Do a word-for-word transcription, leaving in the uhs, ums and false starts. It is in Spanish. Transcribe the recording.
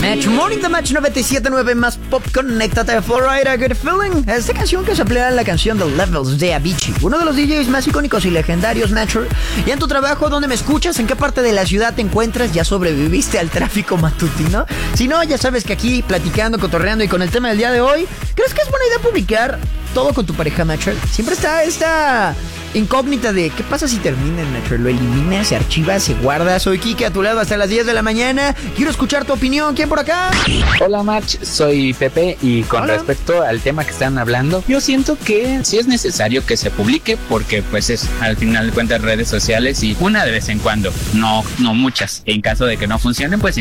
Match Morning, The Match noventa y siete punto nueve más pop. Conéctate a Florida, Good Feeling. Esta canción que se emplea en la canción The Levels de Avicii, uno de los D Js más icónicos y legendarios, Nature. Y en tu trabajo, ¿dónde me escuchas? ¿En qué parte de la ciudad te encuentras? ¿Ya sobreviviste al tráfico matutino? Si no, ya sabes que aquí, platicando, cotorreando y con el tema del día de hoy, ¿crees que es buena idea publicar todo con tu pareja, Nature? Siempre está esta incógnita de ¿qué pasa si termina, Nature? ¿Lo eliminas, se archiva, se guarda? Soy Kike, a tu lado hasta las diez de la mañana. Quiero escuchar tu opinión. ¿Quién por acá? Hola, Match, soy Pepe y con Hola. Respecto al tema que están hablando, yo siento que sí es necesario que se publique porque pues es al final de cuentas redes sociales y una de vez en cuando, no, no muchas. En caso de que no funcionen, pues